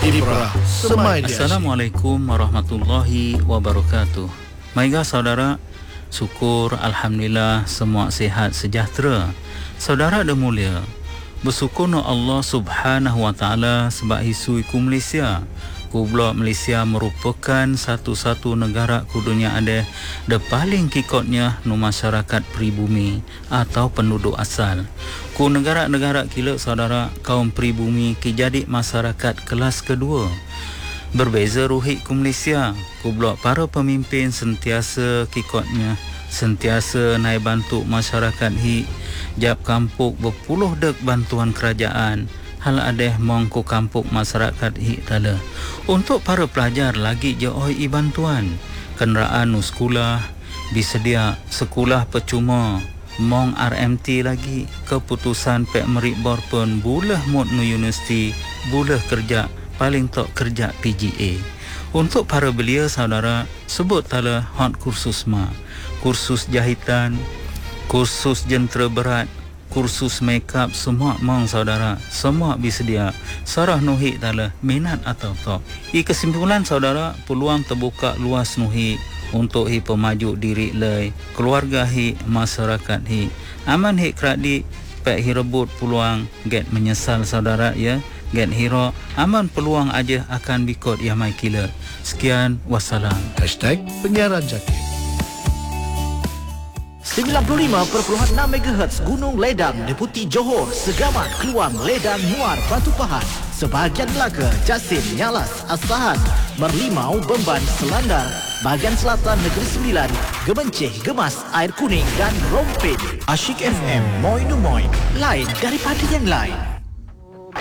Ibrah Semai Dia. Assalamualaikum warahmatullahi wabarakatuh. Baiklah saudara, syukur Alhamdulillah semua sihat sejahtera. Saudara dan mulia, bersyukur Allah Subhanahu wa taala sebab hisui ku Malaysia. Ku blok Malaysia merupakan satu-satu negara ku dunia ada de paling kikotnya nu masyarakat pribumi atau penduduk asal. Ku negara-negara kila saudara kaum pribumi ki jadi masyarakat kelas kedua. Berbeza ruhik ku Malaysia, ku blok para pemimpin sentiasa kikotnya sentiasa naik bantu masyarakat hi jap kampung berpuluh dek bantuan kerajaan. Hal adeh mongko kampung masyarakat hi tala. Untuk para pelajar lagi je oi bantuan. Kenderaan nu sekolah disedia sekolah percuma. Mong RMT lagi keputusan Pek Meribor pun bulah mut nu universiti, bulah kerja paling tok kerja PGA. Untuk para belia saudara sebut tala hot kursus kursus jahitan, kursus jentera berat, kursus makeup semua mong saudara, semua bersedia. Sarah nuhi tala minat atau tak. Kesimpulan saudara, peluang terbuka luas nuhi untuk hi pemaju diri lay, keluarga hi, masyarakat hi. Aman hi keradi pek hi rebut peluang get menyesal saudara ya. Get hero aman peluang aja akan bikot ya mai kila. Sekian wassalam. #penyiaran Jakir 95.6 MHz Gunung Ledang, Deputi Johor, Segamat, Keluang, Ledang, Muar, Batu Pahat, sebahagian Melaka, Jasin, Nyalas, Asahan, Merlimau, Bemban, Selandar, bahagian selatan Negeri Sembilan, Gemencih, Gemas, Air Kuning dan Rompin. Asyik FM, Moin Moin, lain daripada yang lain.